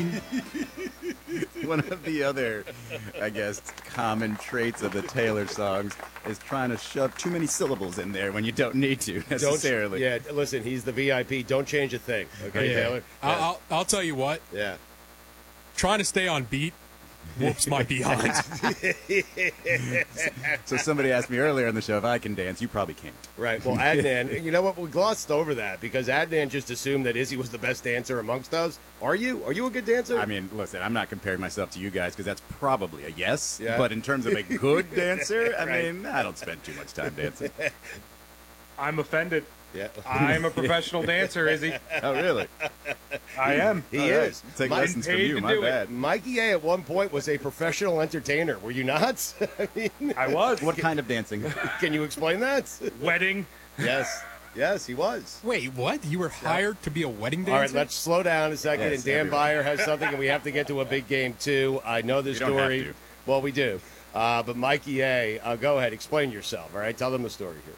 One of the other, I guess, common traits of the Taylor songs is trying to shove too many syllables in there when you don't need to necessarily. Yeah, listen, he's the VIP. Don't change a thing, okay, Taylor? Yeah. I'll tell you what. Yeah. Trying to stay on beat whoops my behind. So somebody asked me earlier in the show if I can dance. You probably can't. Right. Well, Adnan, you know what? We glossed over that because Adnan just assumed that Izzy was the best dancer amongst us. Are you? Are you a good dancer? I mean, listen, I'm not comparing myself to you guys because that's probably a yes. Yeah. But in terms of a good dancer, I Right. mean, I don't spend too much time dancing. I'm offended. Yeah. I'm a professional dancer, Izzy. Oh, really? I am. He All right. is. Take lessons from paid you. to My do it. bad. Mikey A at one point was a professional entertainer. Were you not? I mean, I was. What kind of dancing? can you explain that? Wedding. Yes. Yes, he was. Wait, what? You were hired to be a wedding dancer? All right, let's slow down a second. Yes, and Dan everyone. Byer has something, and we have to get to a big game, too. I know the You don't have story. to. Well, we do. But Mikey A, go ahead. Explain yourself, all right? Tell them the story here.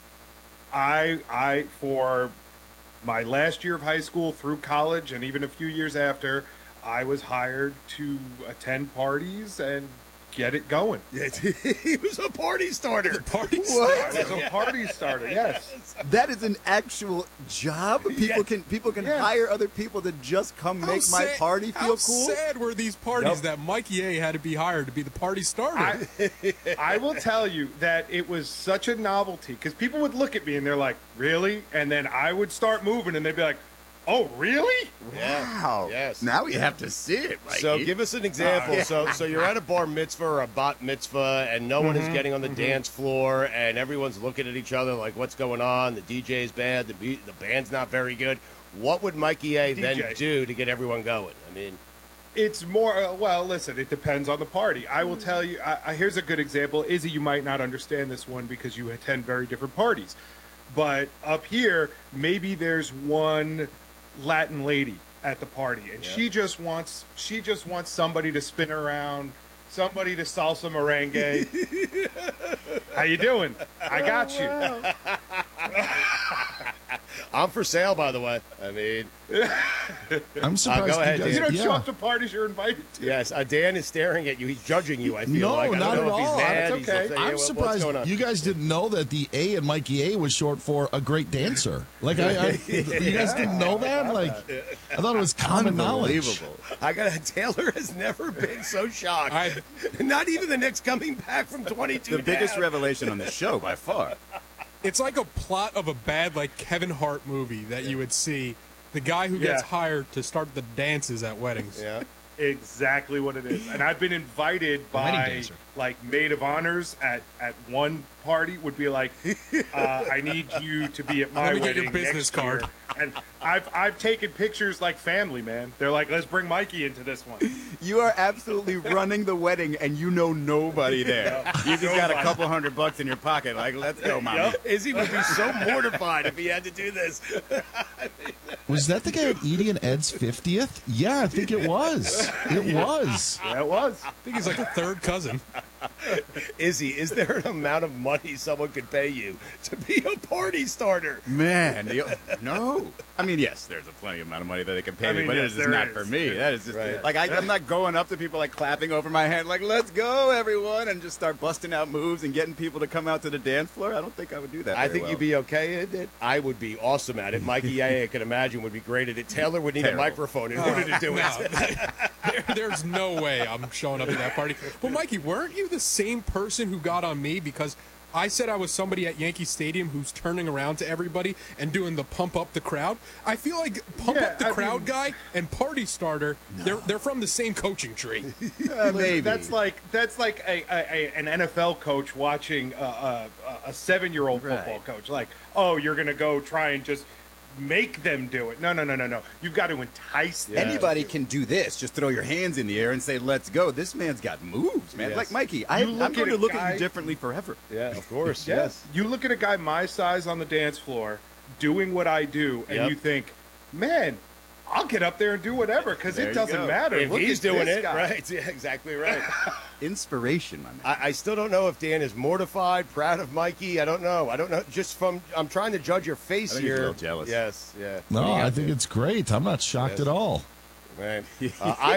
I for my last year of high school through college and even a few years after, I was hired to attend parties and get it going. He was a party starter. Party I starter? was a party starter, yes. That is an actual job. People can Yes. hire other people to just come make my party feel how cool. sad were these parties Yep. that Mikey A had to be hired to be the party starter? I will tell you that it was such a novelty because people would look at me and they're like, really? And then I would start moving and they'd be like, oh, really? Wow. Yes. Now we have to see it. Mikey. So give us an example. So you're at a bar mitzvah or a bat mitzvah, and no one is getting on the dance floor, and everyone's looking at each other like, what's going on? The DJ's bad. The band's not very good. What would Mikey A then DJ. do to get everyone going? I mean, It's more, well, listen, it depends on the party. I will tell you, here's a good example. Izzy, you might not understand this one because you attend very different parties. But up here, maybe there's one Latin lady at the party, and she just wants somebody to spin around, somebody to salsa merengue. How you doing? I got you. I'm for sale, by the way. I mean, I'm surprised go ahead, you Dan. guys. You don't yeah. show up to parties you're invited to. yes, Dan is staring at you. He's judging you, I feel No, like. I not don't know at if all. he's mad. It's He's okay. upset. I'm What's surprised going on? you guys didn't know that the A in Mikey A was short for a great dancer. Like, you guys didn't know that? Like, I thought it was common knowledge. Unbelievable. Taylor has never been so shocked. Not even the Knicks coming back from 22 The biggest down. revelation on the show by far. It's like a plot of a bad, like, Kevin Hart movie that you would see. The guy who gets Yeah. hired to start the dances at weddings. Yeah. Exactly what it is. And I've been invited wedding by dancer. like maid of honors at one party would be like, I need you to be at my Let me get wedding your business next card. year. And I've taken pictures like family, man. They're like, let's bring Mikey into this one. You are absolutely running the wedding, and you know nobody there. You just got a Nobody. couple $100 in your pocket. Like, let's go, mommy. Yep. Izzy would be so mortified if he had to do this. Was that the guy at Edie and Ed's 50th? Yeah, I think it was. It was. Yeah, it was. I think he's like a third cousin. Izzy, is there an amount of money someone could pay you to be a party starter? Man, no. I mean, yes, there's a plenty amount of money that they can pay I me, mean, but yes, it is there not is. for me. That is just Right. like I'm not going up to people like clapping over my head, like "Let's go, everyone," and just start busting out moves and getting people to come out to the dance floor. I don't think I would do that. I very think well. you'd be okay at it. I would be awesome at it. Mikey, I can imagine, would be great at it. Taylor would need Terrible. a microphone in order to do it. There's no way I'm showing up at that party. But Mikey, weren't you the same person who got on me because I said I was somebody at Yankee Stadium who's turning around to everybody and doing the pump up the crowd? I feel like pump Yeah, up the I crowd mean- guy and party starter, they're from the same coaching tree. Maybe That's like an NFL coach watching a 7-year-old football Right. coach. Like, oh, you're gonna go try and just make them do it. No. You've got to entice them. anybody can do this. Just throw your hands in the air and say, "Let's go." This man's got moves, man. Yes. Like Mikey, You I'm look going at to a look at guy- you differently forever. Yeah, of course. Yes. You look at a guy my size on the dance floor doing what I do, and Yep. you think, man, I'll get up there and do whatever because There it you doesn't go. matter. If Look he's at doing this it, guy. right? Yeah, exactly right. Inspiration, my man. I still don't know if Dan is mortified, proud of Mikey. I don't know. Just I'm trying to judge your face I think he's here. a little jealous. Yes, yeah. No, What do you I got, think Dan? it's great. I'm not shocked at all. Man.